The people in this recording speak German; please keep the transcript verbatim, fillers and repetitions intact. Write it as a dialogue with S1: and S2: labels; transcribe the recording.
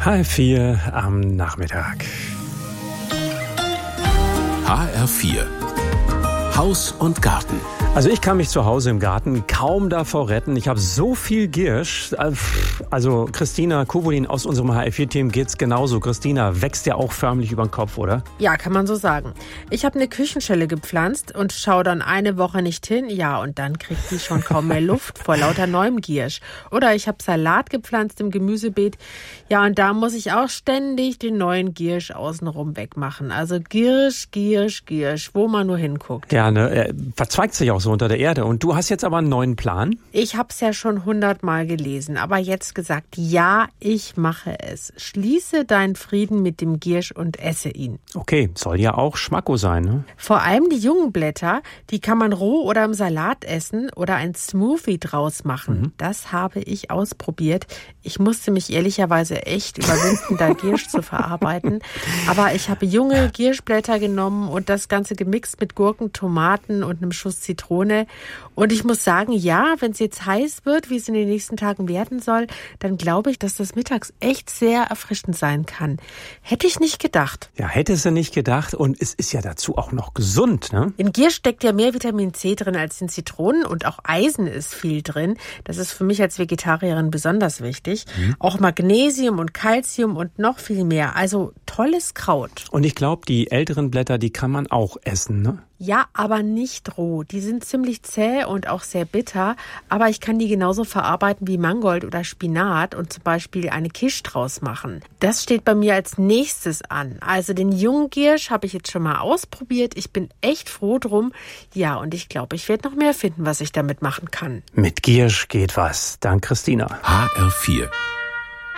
S1: H R vier am Nachmittag.
S2: H R vier Haus und Garten.
S1: Also ich kann mich zu Hause im Garten kaum davor retten. Ich habe so viel Giersch. Also Christina Kowolin aus unserem H R vier-Team geht's genauso. Christina, wächst ja auch förmlich über den Kopf, oder?
S3: Ja, kann man so sagen. Ich habe eine Küchenschelle gepflanzt und schaue dann eine Woche nicht hin. Ja, und dann kriegt die schon kaum mehr Luft vor lauter neuem Giersch. Oder ich habe Salat gepflanzt im Gemüsebeet. Ja, und da muss ich auch ständig den neuen Giersch außenrum wegmachen. Also Giersch, Giersch, Giersch, wo man nur hinguckt.
S1: Ja, ne, er verzweigt sich auch so unter der Erde. Und du hast jetzt aber einen neuen Plan?
S3: Ich habe es ja schon hundertmal gelesen, aber jetzt gesagt, ja, ich mache es. Schließe deinen Frieden mit dem Giersch und esse ihn.
S1: Okay, soll ja auch Schmacko sein, ne?
S3: Vor allem die jungen Blätter, die kann man roh oder im Salat essen oder ein Smoothie draus machen. Mhm. Das habe ich ausprobiert. Ich musste mich ehrlicherweise echt überwinden, da Giersch zu verarbeiten. Aber ich habe junge Gierschblätter genommen und das Ganze gemixt mit Gurken, Tomaten und einem Schuss Zitrone. Und ich muss sagen, ja, wenn es jetzt heiß wird, wie es in den nächsten Tagen werden soll, dann glaube ich, dass das mittags echt sehr erfrischend sein kann. Hätte ich nicht gedacht.
S1: Ja, hätte sie nicht gedacht. Und es ist ja dazu auch noch gesund, ne?
S3: In Giersch steckt ja mehr Vitamin C drin als in Zitronen und auch Eisen ist viel drin. Das ist für mich als Vegetarierin besonders wichtig. Mhm. Auch Magnesium und Calcium und noch viel mehr. Also tolles Kraut.
S1: Und ich glaube, die älteren Blätter, die kann man auch essen, ne?
S3: Ja, aber nicht roh. Die sind ziemlich zäh und auch sehr bitter, aber ich kann die genauso verarbeiten wie Mangold oder Spinat und zum Beispiel eine Quiche draus machen. Das steht bei mir als nächstes an. Also den jungen Giersch habe ich jetzt schon mal ausprobiert. Ich bin echt froh drum. Ja, und ich glaube, ich werde noch mehr finden, was ich damit machen kann.
S1: Mit Giersch geht was. Dank Christina.
S2: H R vier